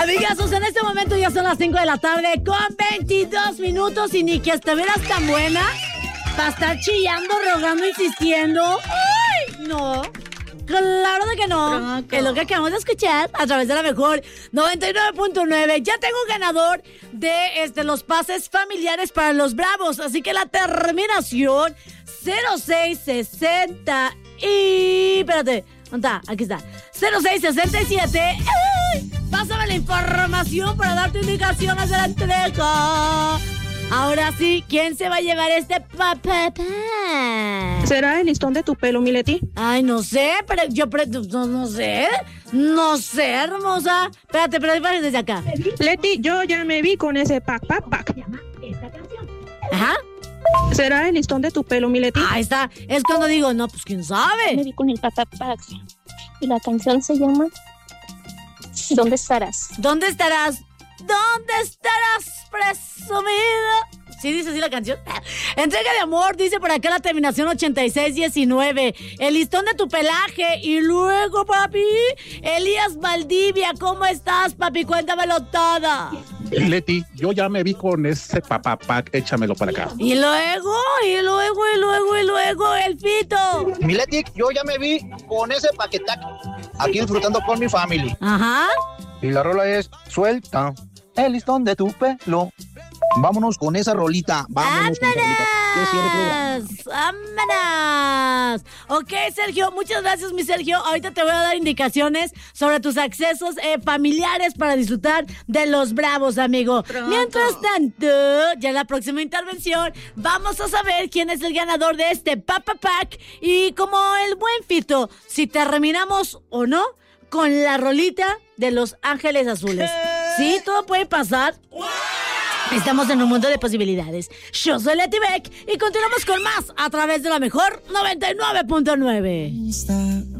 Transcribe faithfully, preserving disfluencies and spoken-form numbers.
Amigazos, en este momento ya son las cinco de la tarde con veintidós minutos y ni que estuvieras tan buena para estar chillando, rogando, insistiendo. ¡Ay, no! Claro de que no. Tronco. Es lo que acabamos de escuchar a través de la mejor noventa y nueve punto nueve. Ya tengo un ganador de este, los pases familiares para los Bravos. Así que la terminación cero seis sesenta y... Espérate, ¿dónde está? Aquí está. cero seis sesenta y siete. ¡Ay! Pásame la información para darte indicaciones de la entrega. Ahora sí, ¿quién se va a llevar este papá? ¿Será el listón de tu pelo, mi Leti? Ay, no sé, pero yo pre- no, no sé. No sé, hermosa. Espérate, pero desde acá. Leti, yo ya me vi con ese pac, pac, pac. Ajá. ¿Será el listón de tu pelo, mi Leti? Ahí está. Es cuando digo, no, pues quién sabe. Me vi con el pac, pac, pac. Y la canción se llama ¿Dónde estarás? ¿Dónde estarás? ¿Dónde estarás, presumida? ¿Sí dice así la canción? Entrega de amor, dice por acá la terminación ochenta y seis diecinueve. El listón de tu pelaje. Y luego, papi, Elías Valdivia, ¿cómo estás, papi? Cuéntamelo todo. Leti, yo ya me vi con ese papá pack, échamelo para acá. Y luego, y luego, y luego, y luego, el Fito. Mi Leti, yo ya me vi con ese paquetaje, aquí disfrutando con mi family. Ajá. Y la rola es Suelta el listón de tu pelo. Vámonos con esa rolita. Vámonos con esa rolita. ¡Vámonos! Ok, Sergio, muchas gracias, mi Sergio. Ahorita te voy a dar indicaciones sobre tus accesos eh, familiares para disfrutar de los Bravos, amigo. Pronto. Mientras tanto, ya en la próxima intervención vamos a saber quién es el ganador de este Papa Pack. Y como el buen Fito, si terminamos o no con la rolita de Los Ángeles Azules. Sí, todo puede pasar. Estamos en un mundo de posibilidades. Yo soy Leti Beck y continuamos con más a través de la mejor noventa y nueve punto nueve.